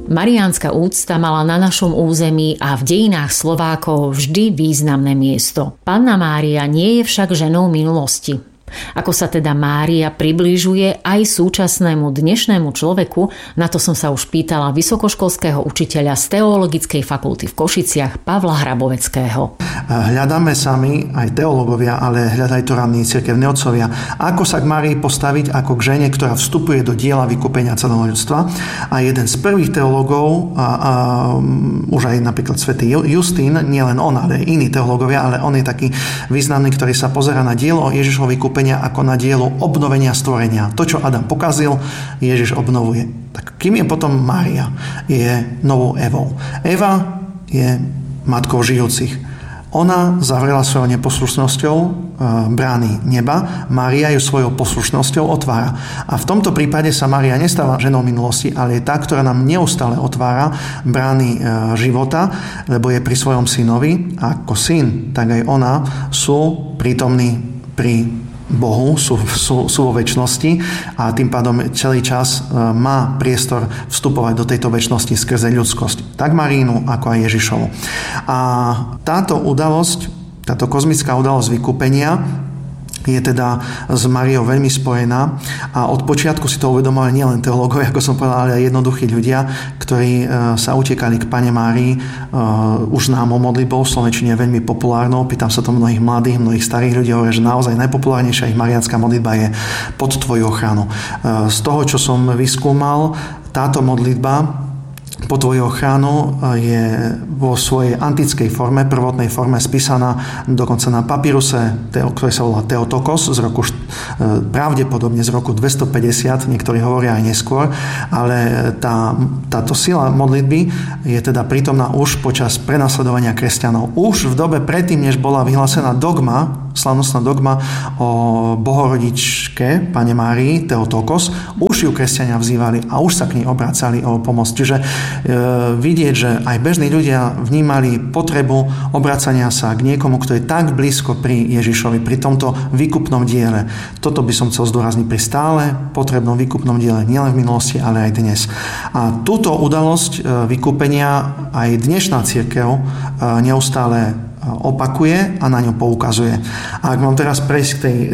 Mariánska úcta mala na našom území a v dejinách Slovákov vždy významné miesto. Panna Mária nie je však ženou minulosti. Ako sa teda Mária približuje aj súčasnému dnešnému človeku, na to som sa už pýtala vysokoškolského učiteľa z Teologickej fakulty v Košiciach Pavla Hraboveckého. Hľadáme sami, aj teológovia, ale hľadajú to ranní cirkevní otcovia, ako sa k Márii postaviť ako k žene, ktorá vstupuje do diela vykúpenia celého ľudstva. A jeden z prvých teológov, už aj napríklad svätý Justín, nielen on, ale aj iní teológovia, ale on je taký významný, ktorý sa pozerá na dielo Ježišovo vykúpenia ako na dielo obnovenia stvorenia. To, čo Adam pokazil, Ježiš obnovuje. Tak kým je potom Mária? Je novou Evou. Eva je matkou žijúcich. Ona zavrela svojou neposlušnosťou brány neba, Mária ju svojou poslušnosťou otvára. A v tomto prípade sa Mária nestáva ženou minulosti, ale je tá, ktorá nám neustále otvára brány života, lebo je pri svojom synovi. A ako syn, tak aj ona sú prítomní pri Bohu, sú vo večnosti a tým pádom celý čas má priestor vstupovať do tejto večnosti skrze ľudskosť. Tak Marínu, ako aj Ježišovu. A táto udalosť, táto kozmická udalosť vykúpenia je teda s Máriou veľmi spojená a od počiatku si to uvedomovali nielen teológovia, ako som povedal, ale aj jednoduchí ľudia, ktorí sa utekali k Panne Márii už známou modlitbou, v slovenčine je veľmi populárnou. Pýtam sa to mnohých mladých, mnohých starých ľudí, hovoria, že naozaj najpopulárnejšia ich mariánska modlitba je Pod tvoju ochranu. Z toho, čo som vyskúmal, táto modlitba Pod tvoju ochranu je vo svojej antickej forme, prvotnej forme spísaná dokonca na papíruse, ktorý sa volá Theotokos, z roku, pravdepodobne z roku 250, niektorí hovoria aj neskôr, ale táto sila modlitby je teda prítomná už počas prenasledovania kresťanov. Už v dobe predtým, než bola vyhlásená dogma, slávnostná dogma o Bohorodičke, Panne Márii, Theotokos, už ju kresťania vzývali a už sa k nej obracali o pomoc. Čiže vidieť, že aj bežní ľudia vnímali potrebu obracania sa k niekomu, kto je tak blízko pri Ježišovi, pri tomto výkupnom diele. Toto by som chcel zdôrazniť pri stále potrebnom výkupnom diele, nielen v minulosti, ale aj dnes. A túto udalosť vykúpenia aj dnešná cirkev neustále opakuje a na ňu poukazuje. A ak mám teraz prejsť k tej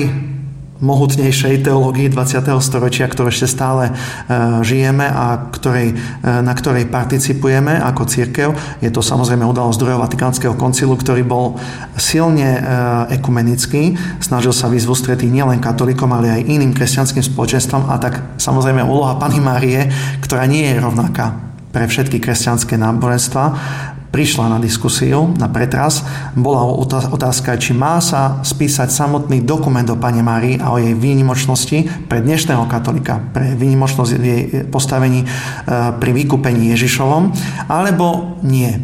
najmohutnejšej teológii 20. storočia, ktorú ešte stále žijeme a na ktorej participujeme ako cirkev, je to samozrejme udalosť druhého Vatikánskeho koncilu, ktorý bol silne ekumenický, snažil sa výsť v ústretí nielen katolíkom, ale aj iným kresťanským spoločenstvom, a tak samozrejme úloha Panny Márie, ktorá nie je rovnaká pre všetky kresťanské náboženstvá, prišla na diskusiu, na pretras. Bola otázka, či má sa spísať samotný dokument o Panne Márii a o jej výnimočnosti pre dnešného katolika, pre výnimočnosť v jej postavení pri vykúpení Ježišovom, alebo nie.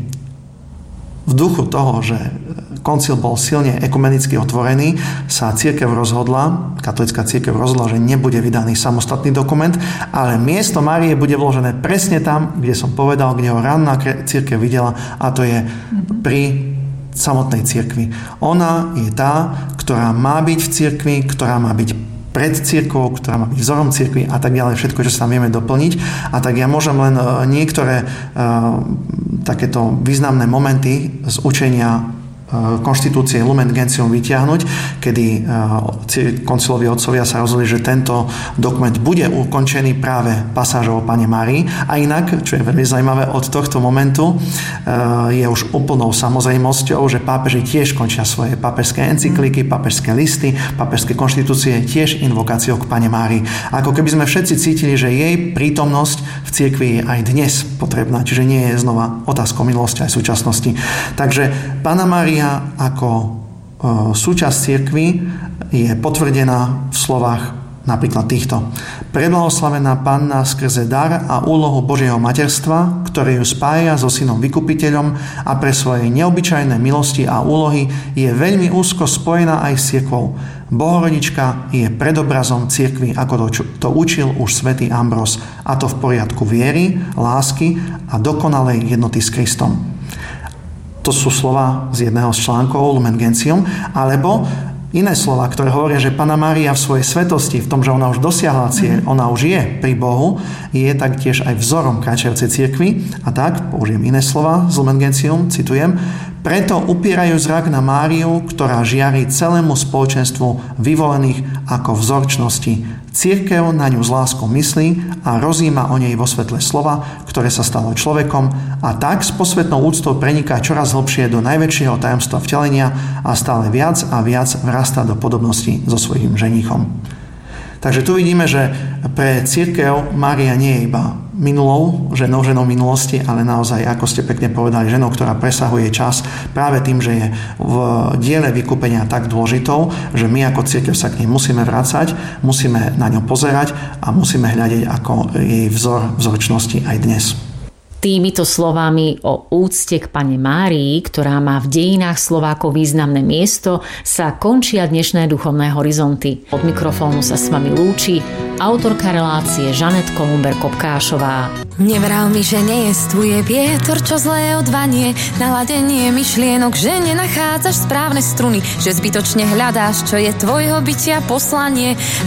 V duchu toho, že koncil bol silne ekumenicky otvorený, sa katolícka cirkev rozhodla, že nebude vydaný samostatný dokument, ale miesto Márie bude vložené presne tam, kde som povedal, kde ho ranná cirkev videla, a to je pri samotnej cirkvi. Ona je tá, ktorá má byť v cirkvi, ktorá má byť pred cirkvou, ktorá má byť vzorom cirkvi a tak ďalej, všetko, čo sa vieme doplniť. A tak ja môžem len niektoré takéto významné momenty z učenia konštitúcie Lumen Gentium vytiahnuť, kedy konciloví otcovia sa rozhodli, že tento dokument bude ukončený práve pasážou o Panne Márii. A inak, čo je veľmi zaujímavé, od tohto momentu je už úplnou samozrejmosťou, že pápeži tiež končia svoje pápežské encykliky, pápežské listy, pápežské konštitúcie tiež invokáciou k Panne Márii. Ako keby sme všetci cítili, že jej prítomnosť v cirkvi je aj dnes potrebná, čiže nie je znova otázkou minulosti aj súčasnosti. Takže Panna Mária ako súčasť cirkvi je potvrdená v slovách napríklad týchto. Preblahoslavená Panna skrze dar a úlohu Božieho materstva, ktoré ju spája so synom vykupiteľom a pre svoje neobyčajné milosti a úlohy je veľmi úzko spojená aj s cirkvou. Bohorodička je predobrazom cirkvi, ako to učil už svätý Ambros, a to v poriadku viery, lásky a dokonalej jednoty s Kristom. To sú slova z jedného z článkov Lumen Gentium, alebo Iné slova, ktoré hovoria, že Panna Mária v svojej svetosti, v tom, že ona už dosiahla cieľ, ona už je pri Bohu, je taktiež aj vzorom kráčajúcej cirkvi. A tak, použijem iné slova z Lumen Gentium, citujem, preto upierajú zrak na Máriu, ktorá žiari celému spoločenstvu vyvolených ako vzorčnosti. Cirkev na ňu s láskou myslí a rozíma o nej vo svetle slova, ktoré sa stalo človekom a tak s posvetnou úctou preniká čoraz hlbšie do najväčšieho tajomstva vtelenia a stále viac a viac vrastá do podobnosti so svojím ženíchom. Takže tu vidíme, že pre cirkev Mária nie je iba ženou minulosti, ale naozaj, ako ste pekne povedali, ženou, ktorá presahuje čas práve tým, že je v diele vykúpenia tak dôležitou, že my ako cirkev sa k nej musíme vracať, musíme na ňu pozerať a musíme hľadiť ako jej vzorčnosti aj dnes. Týmito slovami o úcte k Panne Márii, ktorá má v dejinách Slovákov významné miesto, sa končia dnešné duchovné horizonty. Od mikrofónu sa s vami lúči autorka relácie Žanet Kolumber-Kopkášová. Nevral mi, že nejestvuje vietor, čo zlé odvanie, naladenie myšlienok, že nenachádzaš správne struny, že zbytočne hľadáš, čo je tvojho bytia poslanie.